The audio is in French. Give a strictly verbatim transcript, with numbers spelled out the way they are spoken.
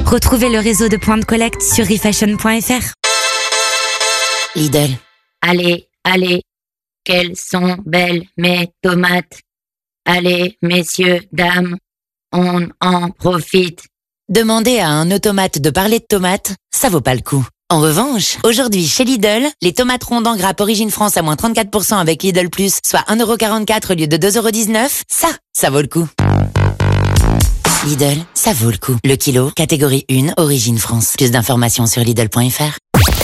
Retrouvez le réseau de points de collecte sur refashion point f r. Lidl. Allez, allez, quelles sont belles mes tomates. Allez, messieurs, dames, on en profite. Demander à un automate de parler de tomates, ça vaut pas le coup. En revanche, aujourd'hui chez Lidl, les tomates rondes en grappe Origine France à moins trente-quatre pour cent avec Lidl Plus, soit un euro quarante-quatre au lieu de deux euros dix-neuf, ça, ça vaut le coup. Lidl, ça vaut le coup. Le kilo, catégorie un, Origine France. Plus d'informations sur Lidl point f r.